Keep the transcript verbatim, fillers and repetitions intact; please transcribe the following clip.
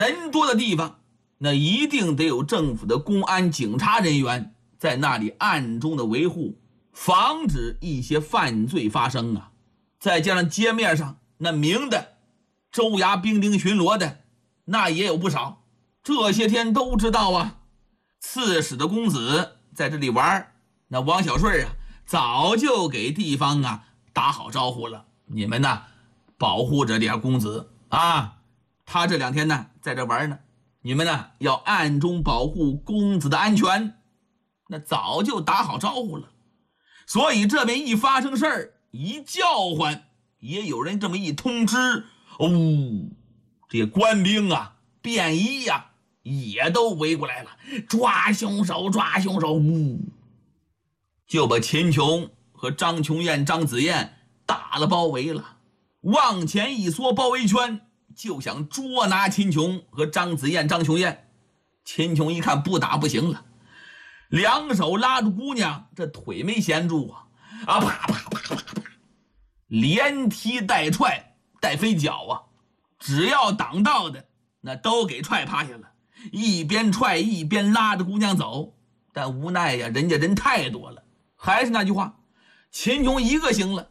人多的地方，那一定得有政府的公安警察人员在那里暗中的维护，防止一些犯罪发生啊。再加上街面上那明的州衙兵丁巡逻的，那也有不少。这些天都知道啊，刺史的公子在这里玩，那王小顺啊早就给地方啊打好招呼了，你们呢保护着点公子啊，他这两天呢在这玩呢，你们呢要暗中保护公子的安全，那早就打好招呼了。所以这边一发生事儿，一叫唤，也有人这么一通知，哦，这些官兵啊便衣呀、啊、也都围过来了，抓凶手抓凶手，呜，就把秦琼和张琼燕张子燕打了包围了，往前一缩包围圈，就想捉拿秦琼和张子燕张琼燕。秦琼一看不打不行了，两手拉住姑娘，这腿没闲住啊，啊啪啪啪啪啪，连踢带踹带飞脚啊，只要挡到的那都给踹趴下了，一边踹一边拉着姑娘走。但无奈呀，人家人太多了，还是那句话，秦琼一个行了，